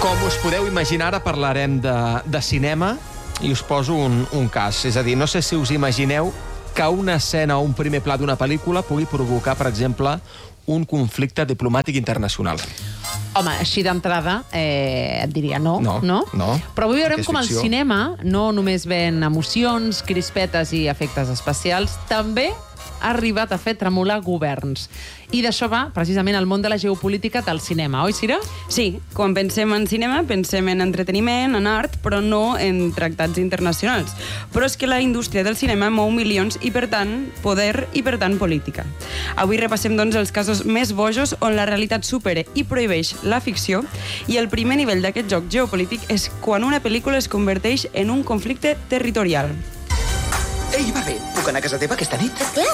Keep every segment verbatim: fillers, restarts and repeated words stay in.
Com us podeu imaginar, ara parlarem de, de cinema i us poso un, un cas. És a dir, no sé si us imagineu que una escena o un primer pla d'una pel·lícula pugui provocar, per exemple, un conflicte diplomàtic internacional. Home, així d'entrada eh, et diria no, no, no? no. Però avui veurem com el ficció. cinema no només ven emocions, crispetes i efectes especials, també ha arribat a fer tremolar governs. I d'això va, precisament, el món de la geopolítica del cinema, oi, Cira? Sí, quan pensem en cinema, pensem en entreteniment, en art, però no en tractats internacionals. Però és que la indústria del cinema mou milions i, per tant, poder i, per tant, política. Avui repassem, doncs, els casos més bojos on la realitat supera i prohibeix la ficció, i el primer nivell d'aquest joc geopolític és quan una pel·lícula es converteix en un conflicte territorial. Ei, Barbie, puc anar a casa teva aquesta nit? Clar.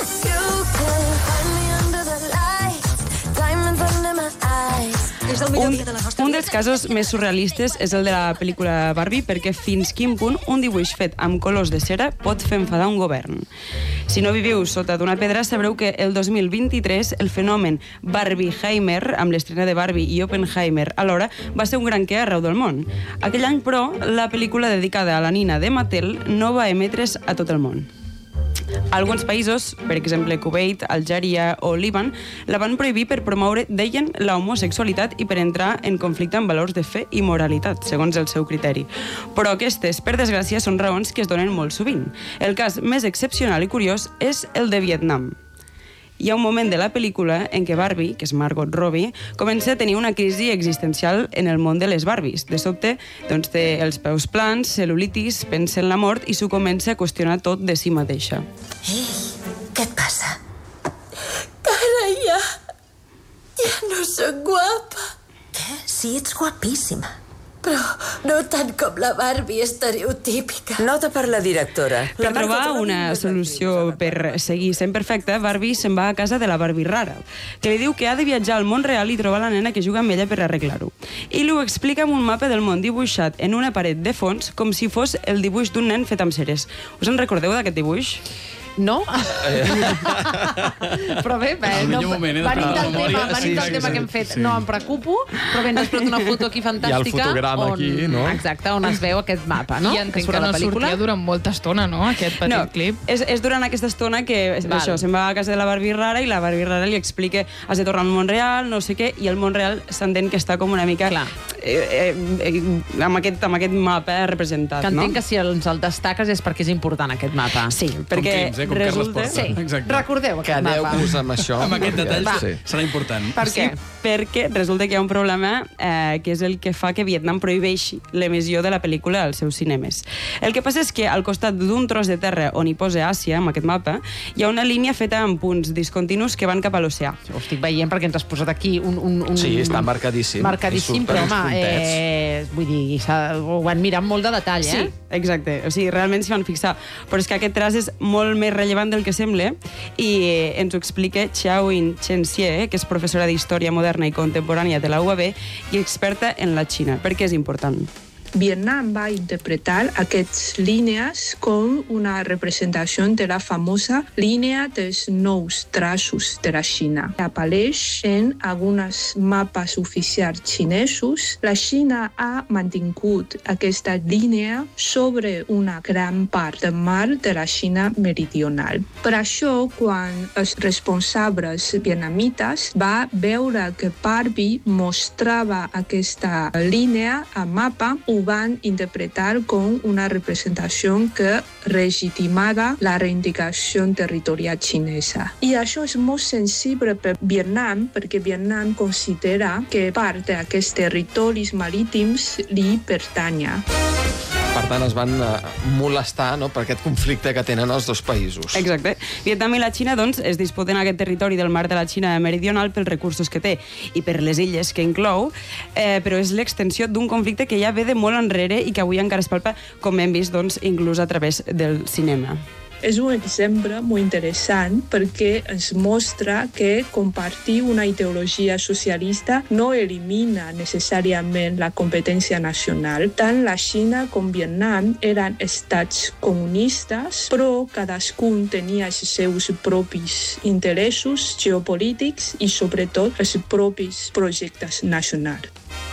Un, un dels casos més surrealistes és el de la pel·lícula Barbie, perquè fins quin punt un dibuix fet amb colors de cera pot fer enfadar un govern. Si no viviu sota d'una pedra, sabreu que el dos mil vint-i-tres el fenomen Barbieheimer, amb l'estrena de Barbie i Oppenheimer alhora, va ser un gran què arreu del món. Aquell any, però, la pel·lícula dedicada a la nina de Mattel no va emetre's a tot el món. Alguns països, per exemple Kuwait, Algèria o Líban, la van prohibir per promoure, deien, la homosexualitat i per entrar en conflicte amb valors de fe i moralitat, segons el seu criteri. Però aquestes, per desgràcia, són raons que es donen molt sovint. El cas més excepcional i curiós és el de Vietnam. Hi ha un moment de la pel·lícula en què Barbie, que és Margot Robbie, comença a tenir una crisi existencial en el món de les Barbies. De sobte, doncs, té els peus plans, cel·lulitis, pensa en la mort i s'ho comença a qüestionar tot de si mateixa. Ei, què et passa? Carai, ja... ja no soc guapa. Què? Sí, ets guapíssima. Però no tant com la Barbie estereotípica. Nota per la directora. Per trobar una solució per seguir sent perfecta, Barbie se'n va a casa de la Barbie rara, que li diu que ha de viatjar al món real i trobar la nena que juga amb ella per arreglar-ho. I li ho explica amb un mapa del món dibuixat en una paret de fons, com si fos el dibuix d'un nen fet amb ceres. Us en recordeu d'aquest dibuix? No? Però bé, bé no, moment, eh, venint del tema, memòria. venint Sí, del sí, tema sí, que hem fet, sí. no em preocupo, però bé, ens has posat una foto aquí fantàstica. Hi ha el fotograma on, aquí, no? Exacte, on es veu aquest mapa, no? I entenc surt que a la no pel·lícula. sortia durant molta estona, no?, aquest petit No, clip. és, és durant aquesta estona que Val. això, se'n va a casa de la Barbie rara i la Barbie rara li explica has de tornar al món real, no sé què, i el món real s'entén que està com una mica Clar. eh, eh, amb, aquest, amb aquest mapa representat, Que entenc no? que si els el destaques és perquè és important aquest mapa. Sí, perquè Clips, eh, com Carles resulta... Porta. Sí, Exacte. recordeu aquest mapa. Quedeu-vos amb això. Amb aquest detall Sí. serà important. Per què? Perquè resulta que hi ha un problema eh, que és el que fa que Vietnam prohibeixi l'emissió de la pel·lícula als seus cinemes. El que passa és que al costat d'un tros de terra on hi posa Àsia, amb aquest mapa, hi ha una línia feta amb punts discontinus que van cap a l'oceà. Ho estic veient perquè ens has posat aquí un... un, un Sí, està marcadíssim. Marcadíssim, I surten però uns home, puntets. eh, vull dir, s'ha- ho van mirar amb molt de detall, eh? Sí, exacte. O sigui, realment s'hi van fixar. Però és que aquest traç és molt més rellevant del que sembla i eh, ens ho explica Xiaoyin Chen-Xie, que és professora d'Història Moderna i Contemporània de la U A B i experta en la Xina. Per què és important? Vietnam va interpretar aquestes línies com una representació de la famosa línia dels nous traços de la Xina. Apareix en alguns mapes oficials xinesos. La Xina ha mantingut aquesta línia sobre una gran part del mar de la Xina meridional. Per això, quan els responsables vietnamites va veure que Barbie mostrava aquesta línia a mapa, ho van interpretar com una representació que legitimava la reivindicació territorial xinesa. I això és molt sensible per Vietnam, perquè Vietnam considera que part d'aquests territoris marítims li pertanya. Per tant, es van eh, molestar, no?, per aquest conflicte que tenen els dos països. Exacte. Vietnam i la Xina, doncs, es disputen aquest territori del mar de la Xina meridional pels recursos que té i per les illes que inclou, eh, però és l'extensió d'un conflicte que ja ve de molt enrere i que avui encara es palpa, com hem vist, doncs, inclús a través del cinema. És un exemple molt interessant perquè ens mostra que compartir una ideologia socialista no elimina necessàriament la competència nacional. Tant la Xina com Vietnam eren estats comunistes, però cadascun tenia els seus propis interessos geopolítics i, sobretot, els propis projectes nacionals.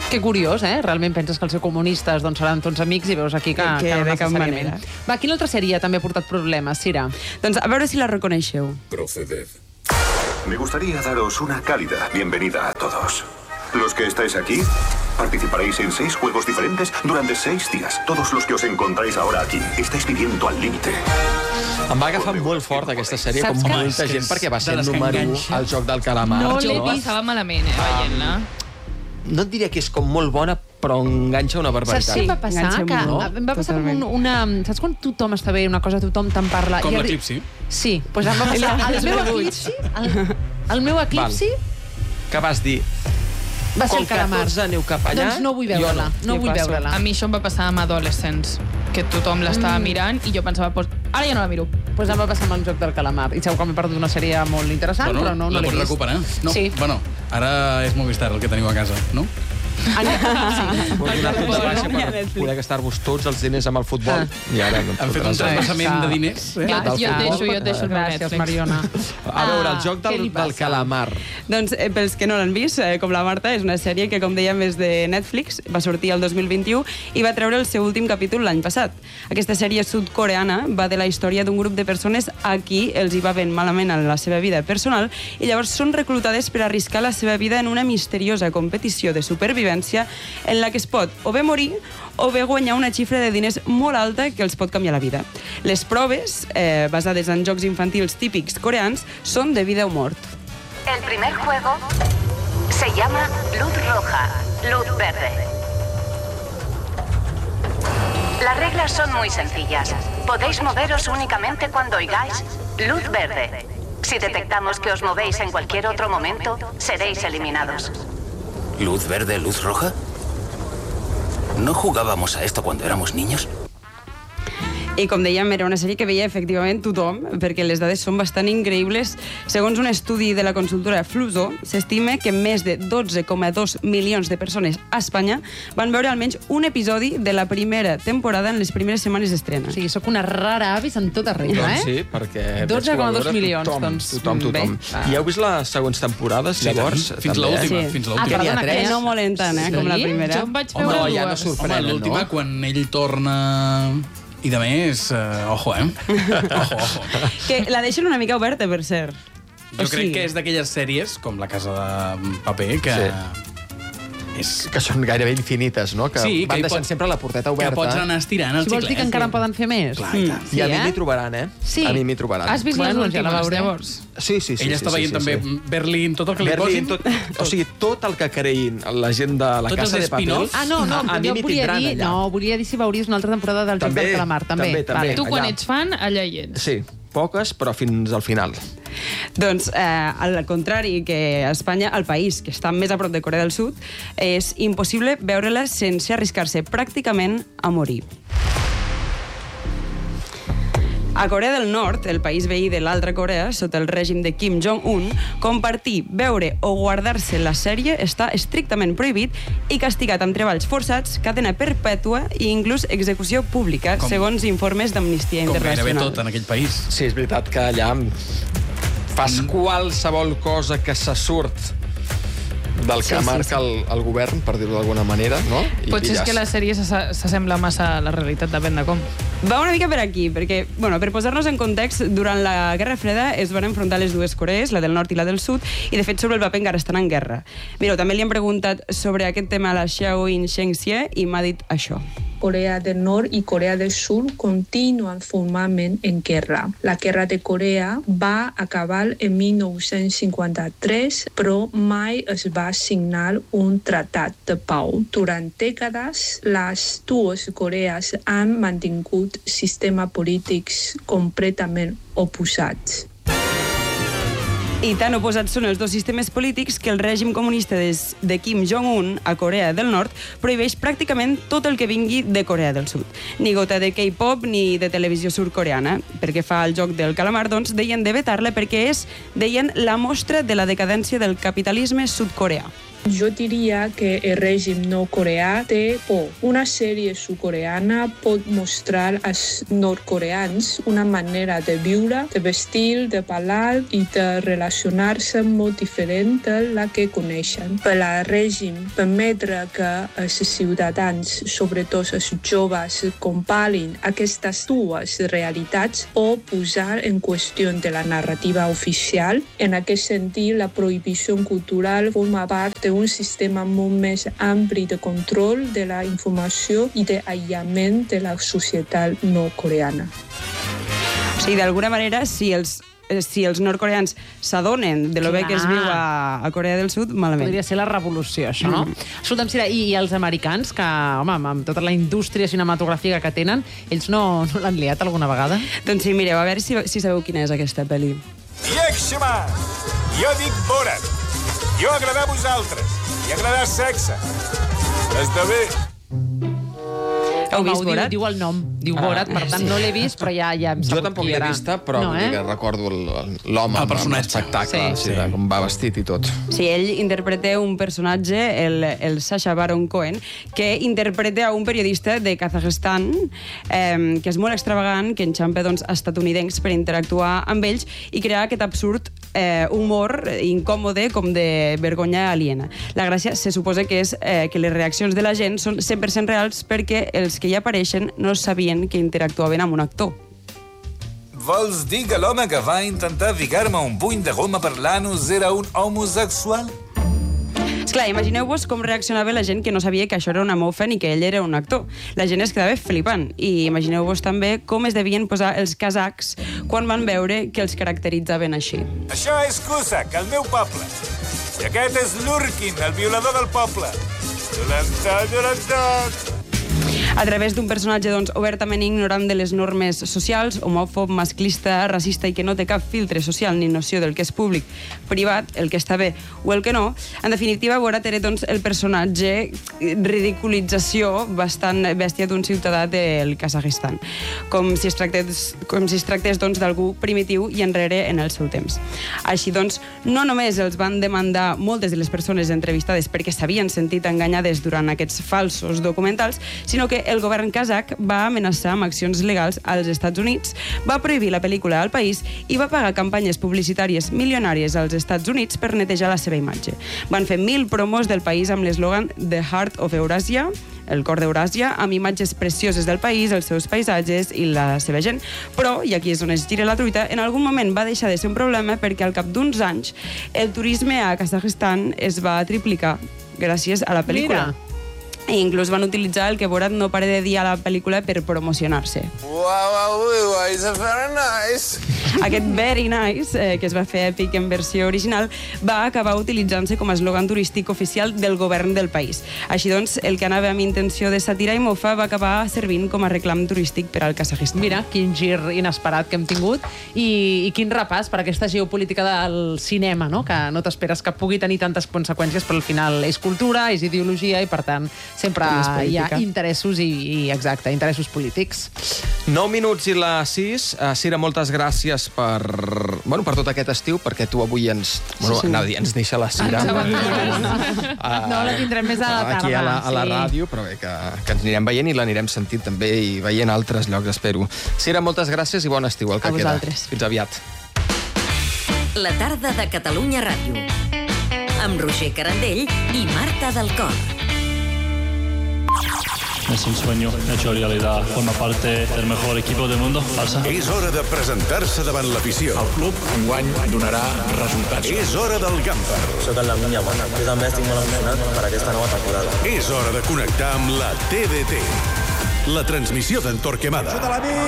Que curiós, eh? Realment penses que els seus comunistes doncs, seran tots amics i veus aquí que, que, que no de cap necessàriament. manera. Va, quina altra sèrie també ha portat problemes, Sira? Doncs a veure si la reconeixeu. Proceded. Me gustaría daros una cálida bienvenida a todos. Los que estáis aquí participaréis en seis juegos diferentes durante seis días. Todos los que os encontráis ahora aquí estáis viviendo al límite. Em va agafar molt fort aquesta sèrie, Saps com que- molta gent, perquè va ser de el les que número u enganxa. al joc del calamar. No Jo l'he ho vist. passava malament, eh, veient-la. No et diria que és com molt bona, però enganxa una barbaritat. Saps què em va passar? enganxa Que molt, em va passar com un, totalment. una... Saps quan tothom està bé, una cosa tothom te'n parla? Com I arri- l'eclipsi. Sí, doncs em va passar. El meu eclipsi, el, el meu eclipsi Que vas dir, va ser com el calamar. catorze aneu cap allà, Doncs no vull jo veure-la, no. no Jo vull passo. veure-la. A mi això em va passar amb Adolescents, que tothom l'estava Mm. mirant i jo pensava, pues, ara ja no la miro. Doncs em va passar amb el joc del calamar. I segur que m'he perdut una sèrie molt interessant, però no, no la l'he pots vist. recuperar. No, Sí. bueno, ara és Movistar el que teniu a casa, no? Vol donar tot de baixa no? per poder gastar-vos tots els diners amb el futbol. I ara no et Han fet un fotràs. trasbassament de diners. Eh? Jo, del jo et futbol. deixo, jo et deixo el meu Gràcies, Netflix. Mariona. A veure, el joc Ah, què del, li del passa? calamar. Doncs, eh, pels que no l'han vist, eh, com la Marta, és una sèrie que, com dèiem, és de Netflix, va sortir el dos mil vint-i-u i va treure el seu últim capítol l'any passat. Aquesta sèrie sud-coreana va de la història d'un grup de persones a qui els hi va ben malament en la seva vida personal i llavors són reclutades per arriscar la seva vida en una misteriosa competició de supervivència en la que es pot o bé morir o bé guanyar una xifra de diners molt alta que els pot canviar la vida. Les proves, eh, basades en jocs infantils típics coreans, són de vida o mort. El primer juego se llama Luz Roja, Luz Verde. Las reglas son muy sencillas. Podéis moveros únicamente cuando oigáis Luz Verde. Si detectamos que os movéis en cualquier otro momento, seréis eliminados. ¿Luz verde, luz roja? ¿No jugábamos a esto cuando éramos niños? I com dèiem, era una sèrie que veia efectivament tothom, perquè les dades són bastant increïbles. Segons un estudi de la consultora Fluzo, s'estima que més de dotze coma dos milions de persones a Espanya van veure almenys un episodi de la primera temporada en les primeres setmanes d'estrena. O sigui, sóc una rara avis en tota regla, Doncs eh? sí, perquè... dotze coma dos veure milions, tothom, doncs, Tothom, tothom. bé. I heu vist les següents temporades, Sí, llavors? tant. Fins també, l'última, Sí. fins Ah, l'última. perdona, tres. Que no molen tant, eh, com la Sí? primera. Jo em vaig Home, veure no, ja no dues. surt. Home, Sorprenen, l'última, no? quan ell torna... I de més, uh, ojo, eh? Ojo, ojo. Que la deixen una mica oberta, per cert. Jo O crec sigui- que és d'aquelles sèries, com La casa de paper, que... Sí. És... Que són gairebé infinites, no? Que Sí, que van hi deixant pots- sempre la porteta oberta. Que pots anar estirant el Si vols dir que xiclet. encara en poden fer més? Clar, i tant. I a Sí, mi eh? m'hi trobaran, eh? Sí. A mi m'hi trobaran. Has vist les Bueno, últimes, ja la veuré. llavors? Sí, sí, sí. Ella sí, està sí, veient sí, també sí. Berlín, tot el que li Berlín, posin. tot, o sigui, tot el que creïn la gent de la Tots Casa els de Papel... spin-offs? Ah, no, no, a, a mi jo m'hi volia tindran dir, allà. no, volia dir si veuries una altra temporada del Joc També, del Calamar, també. també, també. Vale. Tu, quan allà. ets fan, allà hi ets. Sí, poques, però fins al final. Doncs, eh, al contrari que a Espanya, el país que està més a prop de Corea del Sud, és impossible veure-la sense arriscar-se pràcticament a morir. A Corea del Nord, el país veí de l'altra Corea, sota el règim de Kim Jong-un, compartir, veure o guardar-se la sèrie està estrictament prohibit i castigat amb treballs forçats, cadena perpètua i inclús execució pública, Com- segons informes d'Amnistia Com gairebé Internacional. tot en aquell país. Sí, és veritat que allà fas qualsevol cosa que se surt del Sí, que sí, marca sí. El, el govern, per dir-ho d'alguna manera, no? I Potser és ja que la sèrie s'asse- s'assembla massa a la realitat, depèn de com. Va una mica per aquí, perquè, bueno, per posar-nos en context, durant la Guerra Freda es van enfrontar les dues Corees, la del nord i la del sud, i de fet sobre el paper encara estan en guerra. Mireu, també li han preguntat sobre aquest tema a la Xiaoyin Shengxie i m'ha dit això. Corea del Nord y Corea del Sur continúan formalmente en guerra. La guerra de Corea va a acabar en mil novecientos cincuenta-tres, però mai es va signar un tractat de pau. Durant dècades, les dues Corees han mantingut sistemes polítics completament oposats. I tan oposats són els dos sistemes polítics que el règim comunista des, de Kim Jong-un a Corea del Nord prohibeix pràcticament tot el que vingui de Corea del Sud. Ni gota de K-pop ni de televisió sud-coreana. Perquè fa el joc del calamar, doncs, deien de vetar-la perquè és, deien, la mostra de la decadència del capitalisme sud-coreà. Jo diria que el règim nord-coreà té por. Una sèrie sud-coreana pot mostrar als nord-coreans una manera de viure, de vestir, de parlar i de relacionar-se molt diferent de la que coneixen. Per al règim, permetre que els ciutadans, sobretot els joves, comparin aquestes dues realitats o posar en qüestió de la narrativa oficial. En aquest sentit, la prohibició cultural forma part d'un un sistema molt més ampli de control de la informació i d'aïllament de la societat nord-coreana. O sigui, d'alguna manera, si els si els nord-coreans s'adonen de lo bé que es viu a, a Corea del Sud, malament. Podria ser la revolució, això, no? Mm. Escolta'm, Sira, i, i els americans, que, home, amb tota la indústria cinematogràfica que tenen, ells no, no l'han liat alguna vegada? Doncs sí, mireu, a veure si, si sabeu quina és aquesta pel·li. Iexema! Jo dic Borat. Jo agradar a vosaltres. I agradar sexe. Esdevé. Heu vist Borat? Diu, diu el nom, diu ah, Borat, per tant sí. No l'he vist, però ja, ja hem sabut. Jo tampoc l'he vista, però no, eh? que recordo l'home amb l'espectacle, sí. sí, sí. com va vestit i tot. Sí, ell interpreta un personatge, el, el Sacha Baron Cohen, que interpreta a un periodista de Kazakhstan, eh, que és molt extravagant, que enxampa doncs, estatunidencs per interactuar amb ells i crear aquest absurd eh, humor incòmode com de vergonya aliena. La gràcia se suposa que és eh, que les reaccions de la gent són cent per cent reals perquè els que hi apareixen no sabien que interactuaven amb un actor. Vols dir que l'home que va intentar ficar-me un puny de goma per l'anus era un homosexual? Esclar, imagineu-vos com reaccionava la gent que no sabia que això era una mofa ni que ell era un actor. La gent es quedava flipant. I imagineu-vos també com es devien posar els kazakhs quan van veure que els caracteritzaven així. Això és Cusack, el meu poble. I aquest és Lurkin, el violador del poble. Violentat, violentat. A través d'un personatge doncs, obertament ignorant de les normes socials, homòfob, masclista, racista i que no té cap filtre social ni noció del que és públic, privat, el que està bé o el que no, en definitiva, Borat era doncs, el personatge ridiculització bastant bèstia d'un ciutadà del Kazakhstan, com si es tractés, com si es tractés doncs, d'algú primitiu i enrere en el seu temps. Així doncs, no només els van demandar moltes de les persones entrevistades perquè s'havien sentit enganyades durant aquests falsos documentals, sinó que el govern kazakh va amenaçar amb accions legals als Estats Units, va prohibir la pel·lícula al país i va pagar campanyes publicitàries milionàries als Estats Units per netejar la seva imatge. Van fer mil promos del país amb l'eslògan The Heart of Eurasia, el cor d'Euràsia, amb imatges precioses del país, els seus paisatges i la seva gent. Però, i aquí és on es gira la truita, en algun moment va deixar de ser un problema perquè al cap d'uns anys el turisme a Kazakhstan es va triplicar gràcies a la pel·lícula. Mira. I inclús van utilitzar el que Borat no para de dir a la pel·lícula per promocionar-se. Wow, wow, wow, it's very nice. Aquest very nice, eh, que es va fer èpic en versió original, va acabar utilitzant-se com a eslògan turístic oficial del govern del país. Així doncs, el que anava amb intenció de sàtira i mofa va acabar servint com a reclam turístic per al Kazakhstan. Mira, quin gir inesperat que hem tingut i, i quin repàs per aquesta geopolítica del cinema, no? Que no t'esperes que pugui tenir tantes conseqüències, però al final és cultura, és ideologia i, per tant, sempre hi ha interessos i, i exacte, interessos polítics. nou minuts i les sis. Uh, Sira, moltes gràcies per, bueno, per tot aquest estiu, perquè tu avui ens... Bueno, sí, sí. Anava a dir, ens deixa la Sira. Uh, no, la tindrem més a la tarda. Aquí a la, a la sí. ràdio, però bé, que, que ens anirem veient i l'anirem sentint també i veient altres llocs, espero. Sira, moltes gràcies i bon estiu, el que a queda. Vosaltres. Fins aviat. La tarda de Catalunya Ràdio. Amb Roger Carandell i Marta del Cor. Es un sueño hecho realidad. Forma parte del mejor equipo del mundo, Barça. És hora de presentar-se davant l'afició. El club enguany donarà resultats. És hora del Gamper. Soc el Lamine Yamal. Jo també estic molt emocionat per aquesta nova temporada. És hora de connectar amb la T D T. La transmissió d'en Torquemada.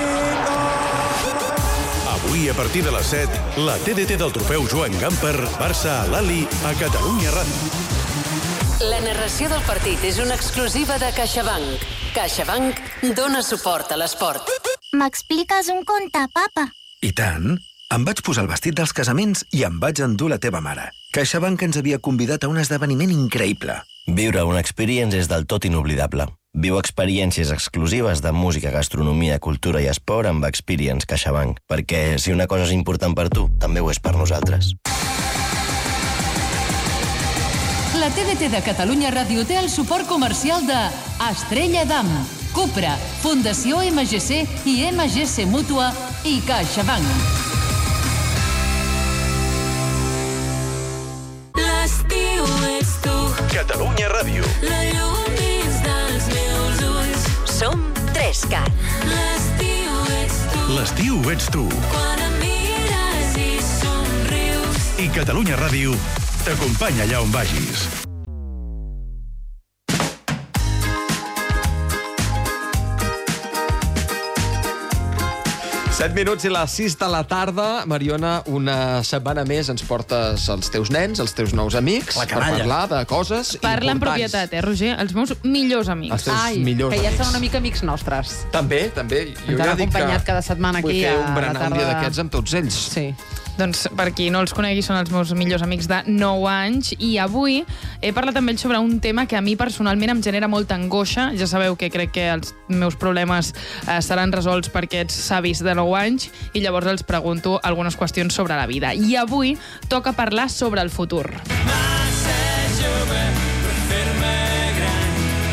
Avui, a partir de les set, la T D T del trofeu Joan Gamper, Barça a l'Ali, a Catalunya Ràdio. La narració del partit és una exclusiva de CaixaBank. CaixaBank dona suport a l'esport. M'expliques un conte, papa? I tant. Em vaig posar el vestit dels casaments i em vaig endur la teva mare. CaixaBank ens havia convidat a un esdeveniment increïble. Viure una experience és del tot inoblidable. Viu experiències exclusives de música, gastronomia, cultura i esport amb Experience CaixaBank. Perquè si una cosa és important per tu, també ho és per nosaltres. La T D T de Catalunya Ràdio té el suport comercial de Estrella Damm, Cupra, Fundació M G C i M G C Mútua i CaixaBank. L'estiu ets tu. Catalunya Ràdio. La llum dins dels meus ulls. Som Trescat. L'estiu ets tu. L'estiu ets tu. Quan em mires i somrius. I Catalunya Ràdio t'acompanya allà on vagis. set minuts i les sis de la tarda. Mariona, una setmana més ens portes els teus nens, els teus nous amics, per parlar de coses Parla en importants. propietat, eh, Roger? Els meus millors amics. Els teus Ai, millors que ja amics. són una mica amics nostres. També, també. Jo Ens han ja dic acompanyat que cada setmana vull aquí fer a un la berenar un dia tarda. d'aquests amb tots ells. Sí. Doncs, per qui no els conegui, són els meus millors amics de nou anys i avui he parlat amb ells sobre un tema que a mi personalment em genera molta angoixa. Ja sabeu que crec que els meus problemes eh, seran resolts per aquests savis de nou anys i llavors els pregunto algunes qüestions sobre la vida. I avui toca parlar sobre el futur. Massa jove per fer-me gran.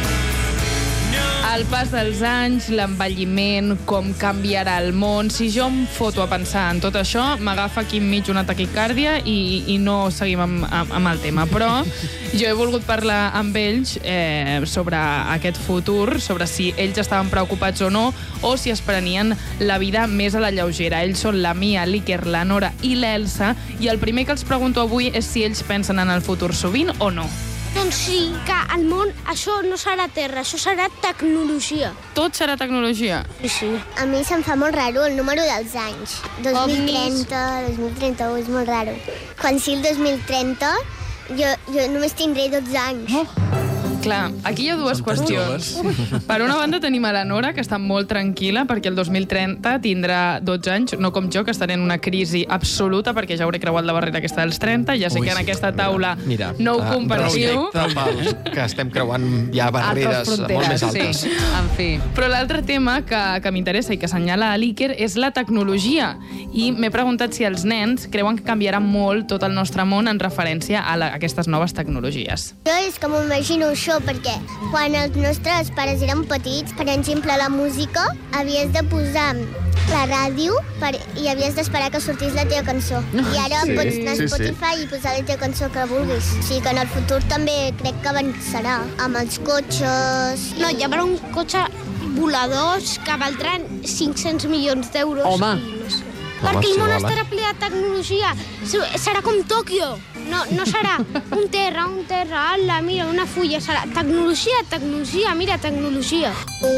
El pas dels anys, l'envelliment, com canviarà el món... Si jo em foto a pensar en tot això, m'agafa aquí enmig una taquicàrdia i, i no seguim amb, amb, amb el tema. Però jo he volgut parlar amb ells eh, sobre aquest futur, sobre si ells estaven preocupats o no, o si es prenien la vida més a la lleugera. Ells són la Mia, l'Iker, la Nora i l'Elsa, i el primer que els pregunto avui és si ells pensen en el futur sovint o no. Doncs sí, que al món això no serà terra, això serà tecnologia. Tot serà tecnologia? Sí, sí. A mi se'm fa molt raro el número dels anys. dos mil trenta, dos mil trenta-u, és molt raro. Quan sigui el dos mil trenta, jo, jo només tindré dotze anys. Oh. Clar, aquí hi ha dues qüestions. Per una banda tenim a la Nora, que està molt tranquil·la, perquè el dos mil trenta tindrà dotze anys, no com jo, que estaré en una crisi absoluta, perquè ja hauré creuat la barrera aquesta dels trenta, ja sé Ui, que en sí. aquesta taula Mira, no ho uh, compartiu. respecte pels que estem creuant ja barreres molt més altes. Sí, en fi. Però l'altre tema que, que m'interessa i que assenyala a l'Iker és la tecnologia. I m'he preguntat si els nens creuen que canviarà molt tot el nostre món en referència a, la, a aquestes noves tecnologies. Jo és que m'ho imagino això, perquè quan els nostres pares eren petits, per exemple, la música, havies de posar la ràdio per, i havies d'esperar que sortís la teva cançó. I ara Sí, pots anar a sí, Spotify sí. i posar la teva cançó que vulguis. O sigui que en el futur també crec que avançarà amb els cotxes. No, hi haurà un cotxe voladors que valdran cinc-cents milions d'euros. Home. I no sé. Home, Perquè si el món volen. estarà ple de tecnologia. Serà com Tòquio. No, no serà un terra, un terra, ala, mira, una fulla. Serà tecnologia, tecnologia, mira, tecnologia.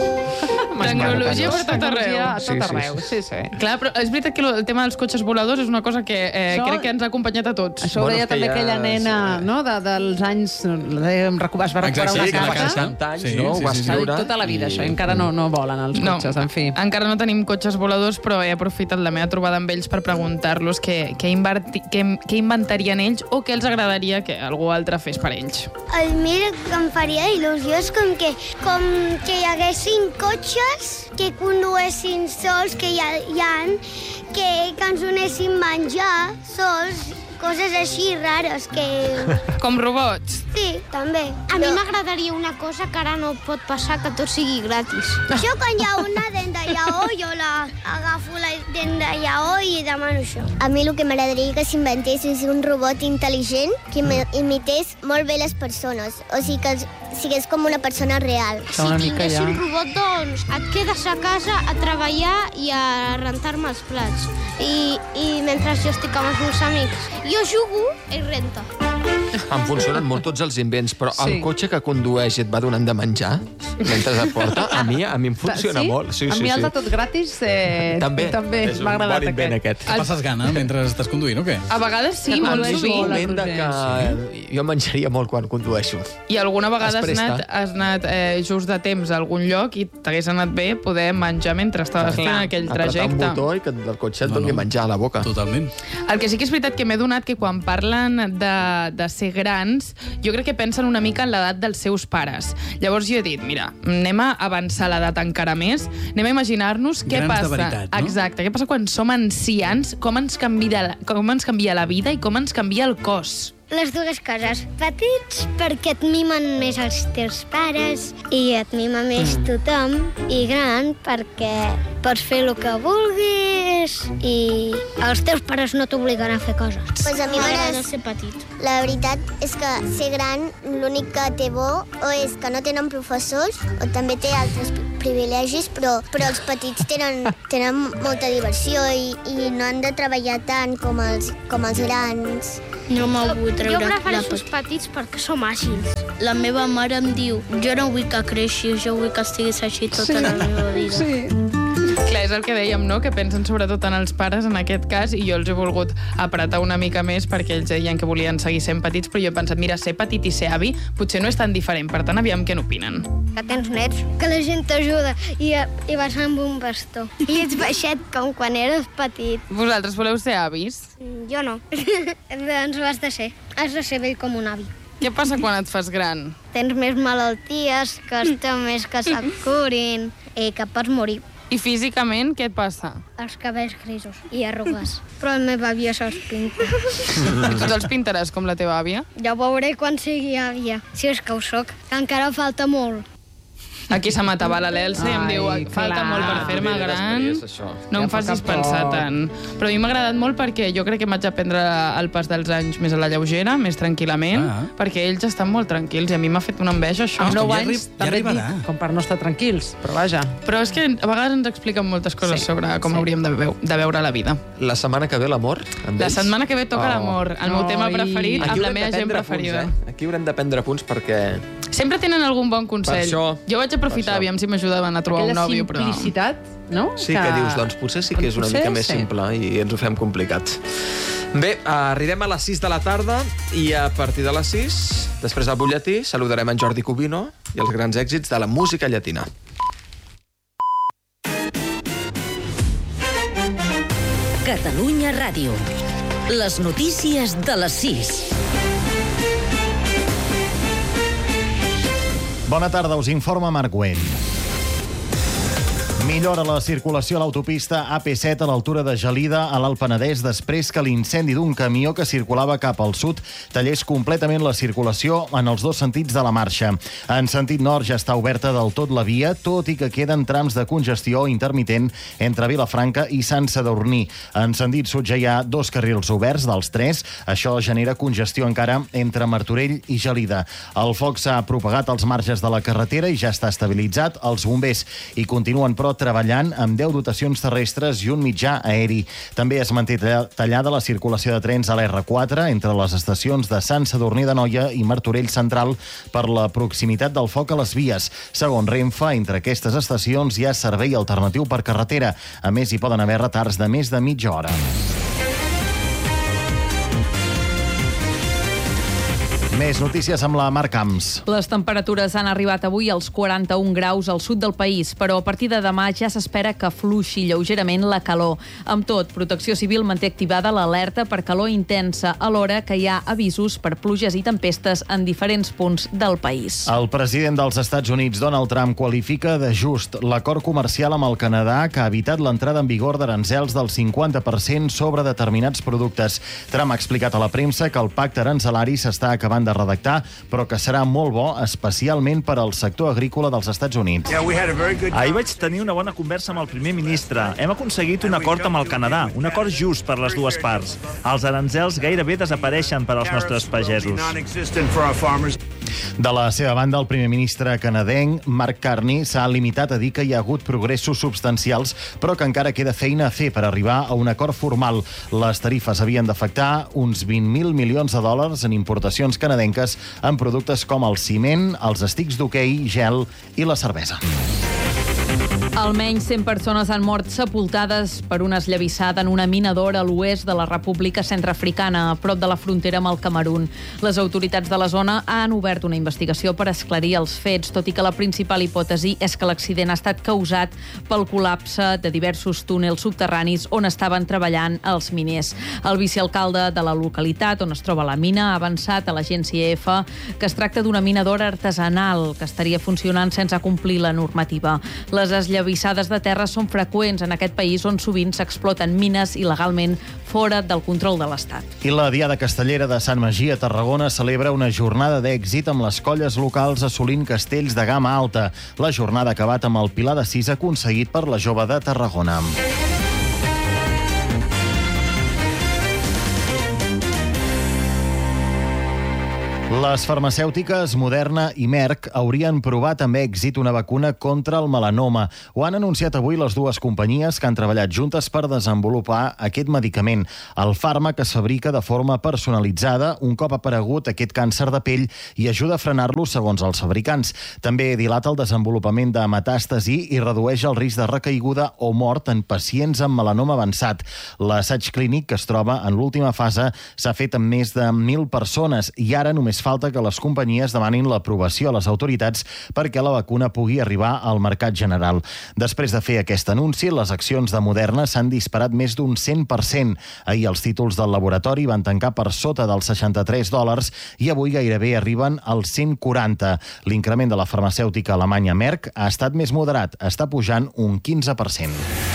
Tecnologia per tot arreu. A tot arreu, sí, sí. Clar, però és veritat que el tema dels cotxes voladors és una cosa que eh, Això- crec que ens ha acompanyat a tots. Això ho Bueno, deia és que també ja aquella és- nena, no?, de, dels anys... Em recu- es va recuperar Exacte, una sí, que va carta. cansar. seixanta anys, Sí, no? sí, Ho vas sí, sí. S'ha dit viure tota la vida, i- això, i encara no, no volen els No, cotxes, en fi. encara no tenim cotxes voladors, però he aprofitat la meva trobada amb ells per preguntar-los què, què, inverti, què, què inventarien ells o què els agradaria que algú altre fes per ells. El mi que em faria il·lusió és com que, com que hi haguessin cotxes que conduessin sols, que hi ha, hi ha que, que ens donessin menjar sols, coses així rares que... Com robots. Sí, també. A mi m'agradaria una cosa que ara no pot passar, que tot sigui gratis. Jo quan hi ha una dent de lleó, jo la agafo la dent de lleó i demano això. A mi el que m'agradaria que s'inventés és un robot intel·ligent que imi- imités molt bé les persones. O sigui, que sigués com una persona real. Està una si mica tingués ja. un robot, doncs, et quedes a casa a treballar i a rentar-me els plats. I, I mentre jo estic amb els meus amics, jo jugo i renta. Em funcionen molt tots els invents, però el Sí. cotxe que condueix i et va donant de menjar mentre et porta, a mi, a mi em funciona sí? molt. Sí, a sí, mi el sí. de tot gratis eh, També, també és un m'ha agradat bon invent, aquest. aquest. Que passes gana mentre estàs conduint, o què? A vegades sí, Que molt condueix sovint. molt. Un moment de que jo menjaria molt quan condueixo. I alguna vegada Es has presta. anat, has anat eh, just de temps a algun lloc i t'hagués anat bé poder menjar mentre estaves fent aquell Apretar un trajecte. botó i que el cotxe et No, doni no. menjar a la boca. Totalment. El que sí que és veritat que m'he donat que quan parlen de, de ser grans, jo crec que pensen una mica en l'edat dels seus pares. Llavors jo he dit, mira, anem a avançar l'edat encara més, anem a imaginar-nos què Grans de passa. veritat, no? Exacte, què passa quan som ancians, com ens canvia, com ens canvia la vida i com ens canvia el cos. les dues coses. Petits perquè et mimen més els teus pares i et mima més tothom. I gran perquè pots fer el que vulguis i els teus pares no t'obliguen a fer coses. Pues a mi m'agrada ser petit. La veritat és que ser gran l'únic que té bo o és que no tenen professors o també té altres privilegis, però, però els petits tenen, tenen molta diversió i, i no han de treballar tant com els, com els grans. No m'ho vull treure. Jo prefereixo els petits perquè som àgils. La meva mare em diu, jo no vull que creixis, jo vull que estiguis així tota sí. la meva vida. Sí. Clar, és el que dèiem, no?, que pensen sobretot en els pares en aquest cas, i jo els he volgut apretar una mica més perquè ells deien que volien seguir sent petits, però jo he pensat, mira, ser petit i ser avi potser no és tan diferent, per tant, aviam què n'opinen. Que tens nets, que la gent t'ajuda i, i vas amb un bastó. I ets baixet com quan eres petit. Vosaltres voleu ser avis? Jo no. Doncs ho has de ser. Has de ser vell com un avi. Què passa quan et fas gran? Tens més malalties, que està més que se't curin i que pots morir. I físicament, què et passa? Els cabells grisos i arrugues. Però la meva àvia se'ls pinta. I tu te'ls pintaràs com la teva àvia? Ja ho veuré quan sigui àvia, si és que ho soc, que encara falta molt. Aquí se m'atabala l'Elsa i em diu falta molt per fer-me gran, no em facis pensar tant. Però a mi m'ha agradat molt perquè jo crec que m'haig d'aprendre el pas dels anys més a la lleugera, més tranquil·lament, perquè ells estan molt tranquils i a mi m'ha fet una enveja això. Amb nou anys també et dic, com per no estar tranquils, però vaja. Però és que a vegades ens expliquen moltes coses sobre com hauríem de veure la vida. La setmana que ve l'amor? La setmana que ve toca l'amor, el meu tema preferit, amb la meva gent preferida. Aquí haurem de prendre punts perquè... Sempre tenen algun bon consell. Jo vaig aprofitar, aviam si m'ajudaven a trobar un nòvio, però... Aquella simplicitat, no? Sí, que dius, doncs potser sí que és una mica més simple i ens ho fem complicat. Bé, arribem a les sis de la tarda i a partir de les sis, després del butlletí, saludarem en Jordi Cubino i els grans èxits de la música llatina. Catalunya Ràdio. Les notícies de les sis. Bona tarda, us informa Marc Güell. Millora la circulació a l'autopista A P set a l'altura de Gelida, a l'Alt Penedès, després que l'incendi d'un camió que circulava cap al sud tallés completament la circulació en els dos sentits de la marxa. En sentit nord ja està oberta del tot la via, tot i que queden trams de congestió intermitent entre Vilafranca i Sant Sadurní. En sentit sud ja hi ha dos carrils oberts dels tres. Això genera congestió encara entre Martorell i Gelida. El foc s'ha propagat als marges de la carretera i ja està estabilitzat. Els bombers hi continuen, però treballant amb deu dotacions terrestres i un mitjà aeri. També es manté tallada la circulació de trens a l'R quatre entre les estacions de Sant Sadurní d'Anoia i Martorell Central per la proximitat del foc a les vies. Segons Renfe, entre aquestes estacions hi ha servei alternatiu per carretera. A més, hi poden haver retards de més de mitja hora. Més notícies amb la Mar Camps. Les temperatures han arribat avui als quaranta-un graus al sud del país, però a partir de demà ja s'espera que fluixi lleugerament la calor. Amb tot, Protecció Civil manté activada l'alerta per calor intensa, alhora que hi ha avisos per pluges i tempestes en diferents punts del país. El president dels Estats Units, Donald Trump, qualifica de just l'acord comercial amb el Canadà que ha evitat l'entrada en vigor d'aranzels del cinquanta per cent sobre determinats productes. Trump ha explicat a la premsa que el pacte aranzelari s'està acabant de redactar, però que serà molt bo, especialment per al sector agrícola dels Estats Units. Ahir vaig tenir una bona conversa amb el primer ministre. Hem aconseguit un acord amb el Canadà, un acord just per les dues parts. Els aranzels gairebé desapareixen per als nostres pagesos. De la seva banda, el primer ministre canadenc, Mark Carney, s'ha limitat a dir que hi ha hagut progressos substancials, però que encara queda feina a fer per arribar a un acord formal. Les tarifes havien d'afectar uns vint mil milions de dòlars en importacions canadenques en productes com el ciment, els estics d'hoquei, gel i la cervesa. Almenys cent persones han mort sepultades per una esllavissada en una minadora a l'oest de la República Centreafricana, a prop de la frontera amb el Camerun. Les autoritats de la zona han obert una investigació per esclarir els fets, tot i que la principal hipòtesi és que l'accident ha estat causat pel col·lapse de diversos túnels subterranis on estaven treballant els miners. El vicealcalde de la localitat on es troba la mina ha avançat a l'agència E F que es tracta d'una minadora artesanal que estaria funcionant sense complir la normativa. Les Aquestes esllavissades de terra són freqüents en aquest país on sovint s'exploten mines il·legalment fora del control de l'Estat. I la Diada Castellera de Sant Magí a Tarragona celebra una jornada d'èxit amb les colles locals assolint castells de gamma alta. La jornada ha acabat amb el Pilar de Sis aconseguit per la jove de Tarragona. Les farmacèutiques Moderna i Merck haurien provat amb èxit una vacuna contra el melanoma. Ho han anunciat avui les dues companyies que han treballat juntes per desenvolupar aquest medicament. El fàrmac es fabrica de forma personalitzada un cop aparegut aquest càncer de pell i ajuda a frenar-lo segons els fabricants. També dilata el desenvolupament de metàstasi i redueix el risc de recaiguda o mort en pacients amb melanoma avançat. L'assaig clínic, que es troba en l'última fase, s'ha fet amb més de mil persones i ara només falta que les companyies demanin l'aprovació a les autoritats perquè la vacuna pugui arribar al mercat general. Després de fer aquest anunci, les accions de Moderna s'han disparat més d'un cent per cent. Ahir els títols del laboratori van tancar per sota dels seixanta-tres dòlars i avui gairebé arriben als cent quaranta. L'increment de la farmacèutica alemanya Merck ha estat més moderat, està pujant un quinze per cent.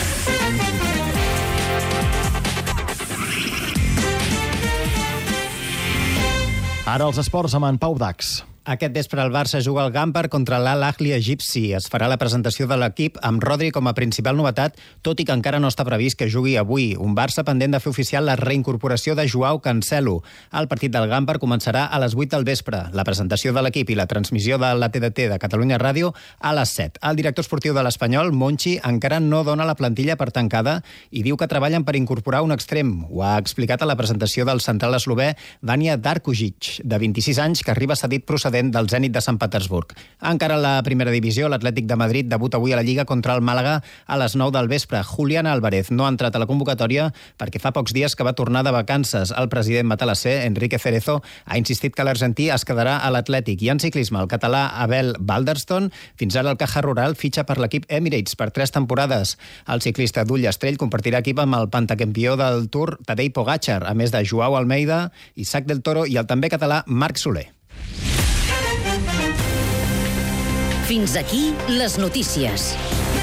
Ara els esports amb en Pau Dax. Aquest vespre el Barça juga al Gàmper contra l'Al-Ahli egipci. Es farà la presentació de l'equip amb Rodri com a principal novetat, tot i que encara no està previst que jugui avui. Un Barça pendent de fer oficial la reincorporació de Joao Cancelo. El partit del Gàmper començarà a les vuit del vespre. La presentació de l'equip i la transmissió de la T D T de Catalunya Ràdio a les set. El director esportiu de l'Espanyol, Monchi, encara no dona la plantilla per tancada i diu que treballen per incorporar un extrem. Ho ha explicat a la presentació del central eslové Vanja Darkujic, de vint-i-sis anys, que arriba cedit procedent del Zenit de Sant Petersburg. Encara a la primera divisió, l'Atlètic de Madrid debuta avui a la Lliga contra el Màlaga a les nou del vespre. Julián Álvarez no ha entrat a la convocatòria perquè fa pocs dies que va tornar de vacances. El president matalasser, Enrique Cerezo, ha insistit que l'argentí es quedarà a l'Atlètic. I en ciclisme, el català Abel Balderston, fins ara el Caja Rural, fitxa per l'equip Emirates per tres temporades. El ciclista d'Ullastrell compartirà equip amb el pentacampió del Tour Tadej Pogačar, a més de Joao Almeida, Isaac del Toro i el també català Marc Soler. Fins aquí les notícies.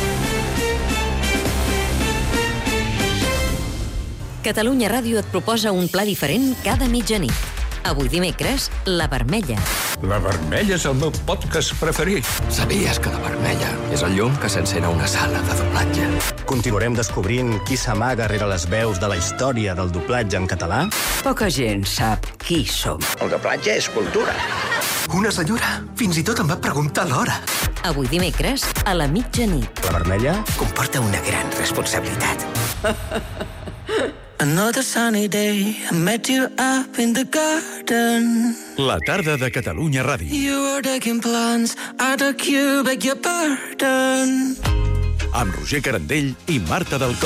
Catalunya Ràdio et proposa un pla diferent cada mitjanit. Avui dimecres, La Vermella. La Vermella és el meu podcast preferit. Sabies que La Vermella és el llum que s'encén a una sala de doblatge? Continuarem descobrint qui s'amaga rere les veus de la història del doblatge en català? Poca gent sap qui som. El doblatge és cultura. Una senyora fins i tot em va preguntar l'hora. Avui dimecres, a la mitjanit. La Vermella comporta una gran responsabilitat. Another sunny day, I met you up in the garden. La tarda de Catalunya Ràdio. You were taking plans, I took you, beg your pardon. Amb Roger Carandell i Marta del